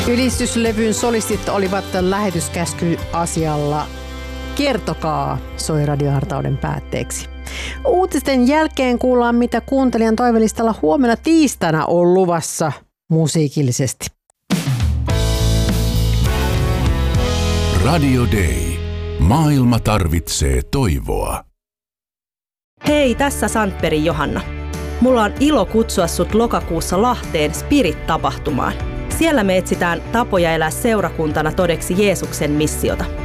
Ylistyslevyn solistit olivat lähetyskäskyasialla. Kertokaa, soi radiohartauden päätteeksi. Uutisten jälkeen kuullaan, mitä kuuntelijan toivelistalla huomenna tiistaina on luvassa musiikillisesti. Radio Day. Maailma tarvitsee toivoa. Hei, tässä Sandbergin Johanna. Mulla on ilo kutsua sut lokakuussa Lahteen Spirit-tapahtumaan. Siellä me etsitään tapoja elää seurakuntana todeksi Jeesuksen missiota.